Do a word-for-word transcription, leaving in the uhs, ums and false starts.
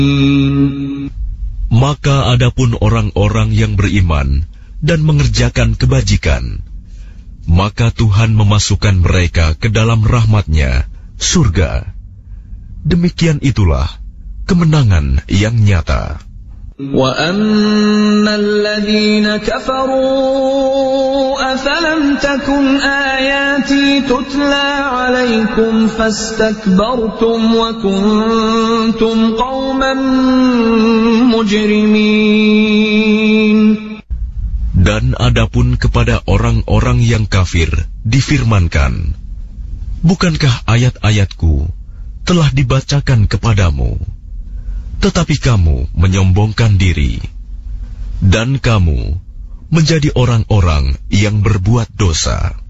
Maka adapun orang-orang yang beriman dan mengerjakan kebajikan, maka Tuhan memasukkan mereka ke dalam rahmat-Nya, surga. Demikian itulah kemenangan yang nyata. وَأَمَّا الَّذِينَ كَفَرُوا أَفَلَمْ تَكُنْ آيَاتِي تُتْلَى عَلَيْكُمْ فَاسْتَكْبَرْتُمْ وَكُنْتُمْ قَوْمًا مُجْرِمِينَ. Dan adapun kepada orang-orang yang kafir difirmankan, bukankah ayat-ayatku telah dibacakan kepadamu? Tetapi kamu menyombongkan diri, dan kamu menjadi orang-orang yang berbuat dosa.